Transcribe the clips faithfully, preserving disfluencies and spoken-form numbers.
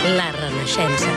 La Renaixença.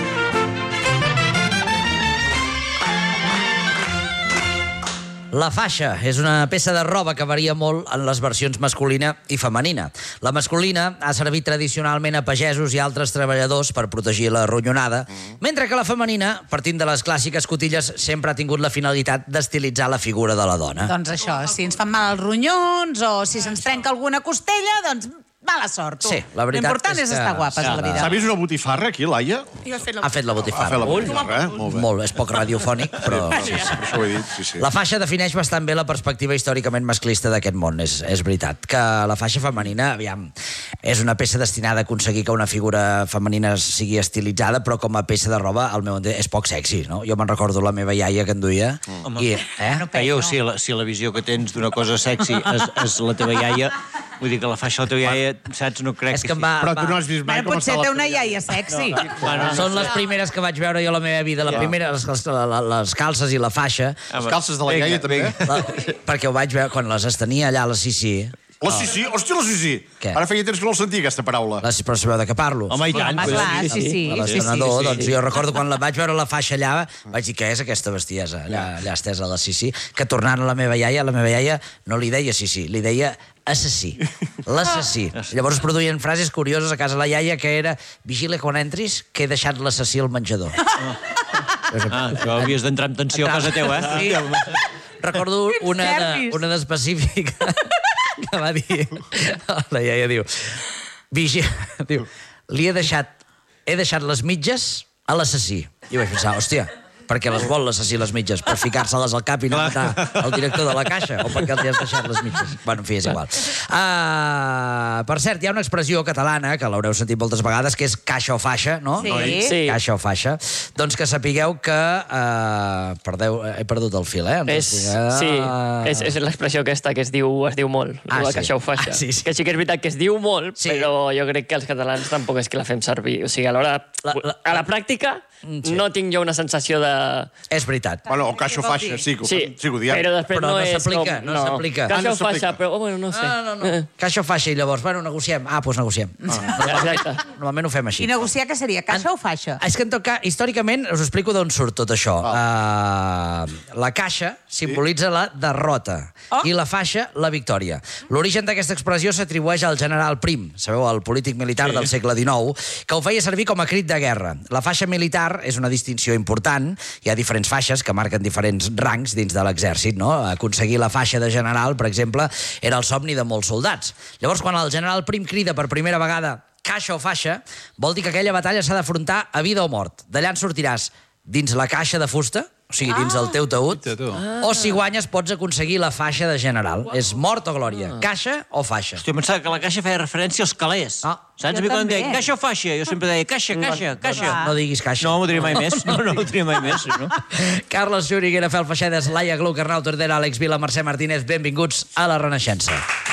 La faixa és una peça de roba que varia molt en les versions masculina i femenina. La masculina ha servit tradicionalment a pagesos i altres treballadors per protegir la ronyonada, mentre que la femenina, partint de les clàssiques cotilles, sempre ha tingut la finalitat d'estilitzar la figura de la dona. Doncs això, si ens fan mal els ronyons o si se'ns trenca alguna costella, doncs mala sort, tu. Sí, la veritat L'important és, és que- estar guapes a la vida. S'ha vist una botifarra aquí, Laia? Ha fet la Ha botifarra. fet la botifarra, eh? Molt bé. Molt, és poc radiofònic, però... Sí, sí, per això ho he dit, sí, sí. La faixa defineix bastant bé la perspectiva històricament masclista d'aquest món, és, és veritat. Que la faixa femenina, aviam, és una peça destinada a aconseguir que una figura femenina sigui estilitzada, però com a peça de roba, al meu entendre, és poc sexy, no? Jo me'n recordo la meva iaia que en duia. Home, I, eh? Caieu, si la, si la visió que tens d'una cosa sexy és, és la teva iaia, vull dir que la faixa de la teva iaia, saps, no crec És que em va... Però va... tu no has vist mai Bueno, com potser està té la una teva iaia sexy. Bueno, Són les primeres que vaig veure jo a la meva vida. La primera, les, les, les calces i la faixa, Les calces de la iaia, també? la, perquè ho vaig veure quan les estenia allà a la Sissi. La Sissi? Hòstia, la Sissi! Què? Ara feia temps que no el sentia, aquesta paraula. La, però sabeu de què parlo? Home, i tant. Home, clar, sí, sí. A l'estrenador, doncs jo recordo quan la vaig veure la faixa allà, vaig dir, què és aquesta bestiesa allà, allà estesa a la Sissi? Que tornant a la meva iaia, la meva iaia no li deia Sissi, li deia assassí, l'assassí. Llavors es produïen frases curioses a casa la iaia que era, vigila quan entris que he deixat l'assassí al menjador. Ah, però havies d'entrar en tensió a casa teva, eh? Sí. Recordo una de- nervis. una d'específica que va dir... La iaia diu... Vigila... Diu, li he deixat... He deixat les mitges a l'assassí. I vaig pensar, hòstia, perquè les vol l'assassí les mitges? Per ficar-se-les al cap i no matar el director de la caixa? O perquè li has deixat les mitges? Bueno, en fi, és igual. Uh, per cert, hi ha una expressió catalana, que l'haureu sentit moltes vegades, que és caixa o faixa, no? Sí. Sí. Caixa o faixa. Doncs que sapigueu que... Uh, perdeu, he perdut el fil, eh? És, sí, és, és l'expressió aquesta que es diu, es diu molt, Ah, ah, sí. caixa o faixa. Ah, sí, sí. Que sí que és veritat que es diu molt, Sí. però jo crec que els catalans tampoc és que la fem servir. O sigui, a l'hora... La- la- A la pràctica Sí. no tinc jo una sensació de... És veritat. Bueno, o caixa o faixa, sí, que ho, Sí, sí, que ho diem. però després Però no, no és s'aplica, com... no s'aplica. Ah, Caixa no o faixa, s'aplica. però oh, bueno, no sé. No, no, no. Eh, Caixa o faixa, i llavors, bueno, negociem. Ah, doncs negociem. Exacte. Normalment ho fem així. I negociar què seria, caixa o faixa? És que en tot cas, històricament, us explico d'on surt tot això. Uh, la caixa simbolitza la derrota Oh. i la faixa, la victòria. L'origen d'aquesta expressió s'atribueix al general Prim, sabeu, el polític militar sí. del segle dinou, que ho feia servir com a crit de guerra. La faixa militar és una distinció important. Hi ha diferents faixes que marquen diferents rangs dins de l'exèrcit, no? Aconseguir la faixa de general, per exemple, era el somni de molts soldats. Llavors, quan el general Prim crida per primera vegada caixa o faixa, vol dir que aquella batalla s'ha d'afrontar a vida o mort. D'allà en sortiràs dins la caixa de fusta, o sigui, dins el teu taüt, o si guanyes pots aconseguir la faixa de general. És mort o glòria, caixa o faixa. Hòstia, pensava que la caixa feia referència als calés. Ah. Saps? Jo A mi quan em també. deia caixa o faixa, jo sempre deia caixa, caixa, caixa. No diguis caixa. No, m'ho diria mai més. No, no, ho diria mai més. No? Carles Xúric, Fel Feixedes, Laia Gluck, Arnau Tordera, Àlex Vila, Mercè Martínez, benvinguts a La Renaixença.